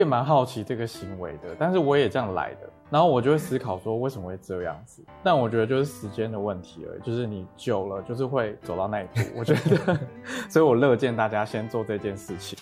也蛮好奇这个行为的，但是我也这样来的，然后我就会思考说为什么会这样子。但我觉得就是时间的问题而已，就是你久了就是会走到那一步，我觉得，所以我乐见大家先做这件事情。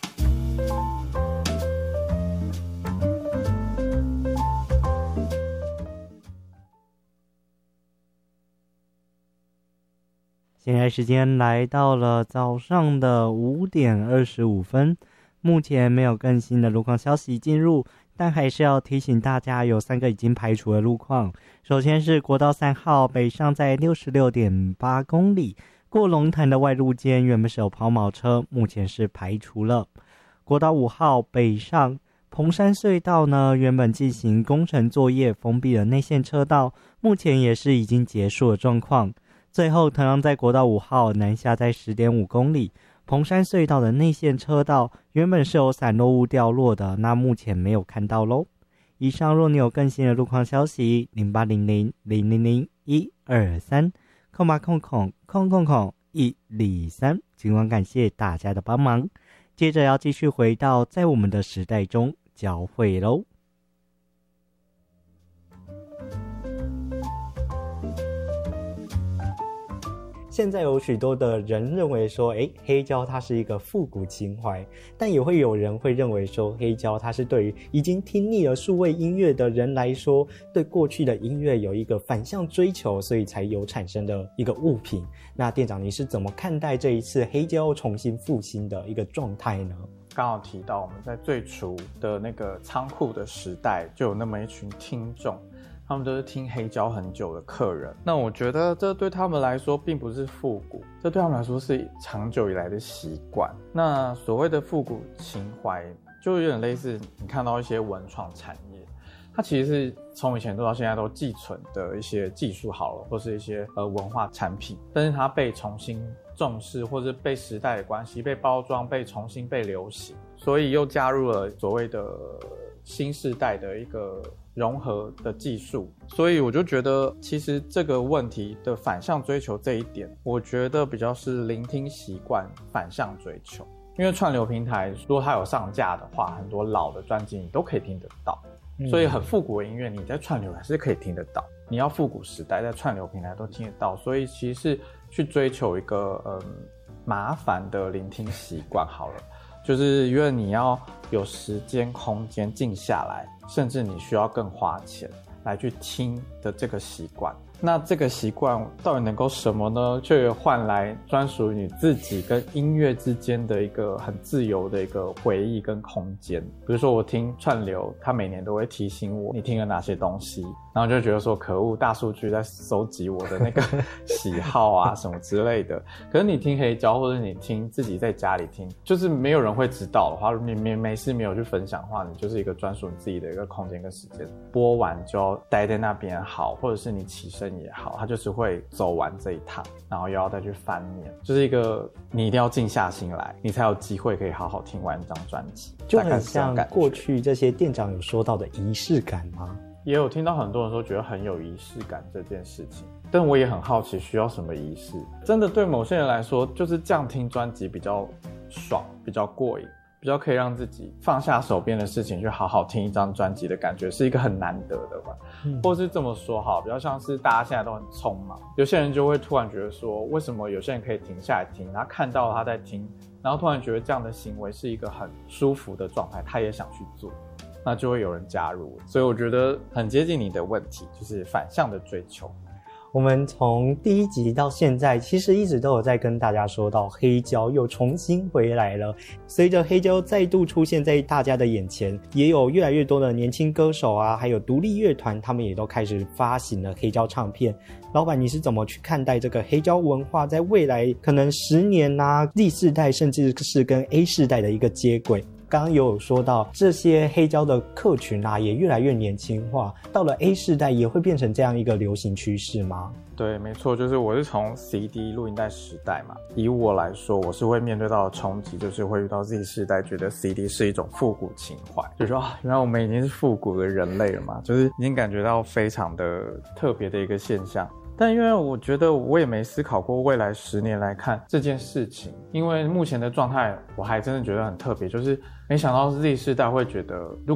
现在时间来到了早上的5点25分，目前没有更新的路况消息进入，但还是要提醒大家有3个已经排除的路况。首先是国道3号北上在 66.8 公里，过龙潭的外路间原本是有抛锚车，目前是排除了。国道5号北上彭山隧道呢，原本进行工程作业，封闭了内线车道，目前也是已经结束的状况。最后同样在国道5号南下在 10.5 公里，彭山隧道的内线车道原本是有散落物掉落的，那目前没有看到咯。以上若你有更新的路况消息 0800-000-123 0800-123，尽管感谢大家的帮忙。接着要继续回到在我们的时代中交汇咯。现在有许多的人认为说黑胶它是一个复古情怀，但也会有人会认为说黑胶它是对于已经听腻了数位音乐的人来说，对过去的音乐有一个反向追求，所以才有产生的一个物品。那店长你是怎么看待这一次黑胶重新复兴的一个状态呢？ 刚好提到我们在最初的那个仓库的时代就有那么一群听众，他们都是听黑胶很久的客人，那我觉得这对他们来说并不是复古，这对他们来说是长久以来的习惯。那所谓的复古情怀就有点类似你看到一些文创产业，它其实是从以前到现在都寄存的一些技术好了，或是一些文化产品，但是它被重新重视，或是被时代的关系被包装，被重新被流行，所以又加入了所谓的新世代的一个融合的技术。所以我就觉得其实这个问题的反向追求这一点，我觉得比较是聆听习惯反向追求。因为串流平台如果它有上架的话，很多老的专辑你都可以听得到，所以很复古的音乐你在串流还是可以听得到，你要复古时代在串流平台都听得到。所以其实是去追求一个麻烦的聆听习惯好了，就是因为你要有时间空间静下来，甚至你需要更花钱来去听的这个习惯。那这个习惯到底能够什么呢？就有换来专属于你自己跟音乐之间的一个很自由的一个回忆跟空间。比如说我听串流，它每年都会提醒我你听了哪些东西，然后就觉得说可恶，大数据在收集我的那个喜好啊什么之类的。可是你听黑胶或者你听自己在家里听，就是没有人会知道的话，你没事没有去分享的话，你就是一个专属你自己的一个空间跟时间，播完就待在那边好，或者是你起身也好，它就是会走完这一趟，然后又要再去翻面，就是一个你一定要静下心来，你才有机会可以好好听完一张专辑。 就很像过去这些店长有说到的仪式感吗？ 也有听到很多人说觉得很有仪式感这件事情，但我也很好奇需要什么仪式。真的对某些人来说，就是这样听专辑比较爽，比较过瘾，比较可以让自己放下手边的事情去好好听一张专辑的感觉，是一个很难得的吧。或是这么说好，比较像是大家现在都很匆忙，有些人就会突然觉得说，为什么有些人可以停下来听，然后看到他在听，然后突然觉得这样的行为是一个很舒服的状态，他也想去做，那就会有人加入。所以我觉得很接近你的问题，就是反向的追求。 我们从第1集到现在，其实一直都有在跟大家说到黑胶又重新回来了。随着黑胶再度出现在大家的眼前，也有越来越多的年轻歌手啊，还有独立乐团，他们也都开始发行了黑胶唱片。老板，你是怎么去看待这个黑胶文化在未来可能10年啊 Z 世代甚至是跟 A 世代的一个接轨？刚刚有说到这些黑胶的客群啊也越来越年轻化，到了 A 世代也会变成这样一个流行趋势吗？ 对，没错，就是我是从 CD 录音带时代嘛，以我来说我是会面对到的冲击，就是会遇到 Z 世代觉得 CD 是一种复古情怀，就说原来我们已经是复古的人类了嘛，就是已经感觉到非常的特别的一个现象。但因为我觉得我也没思考过未来10年来看这件事情，因为目前的状态我还真的觉得很特别，就是没想到 Z 世代会觉得如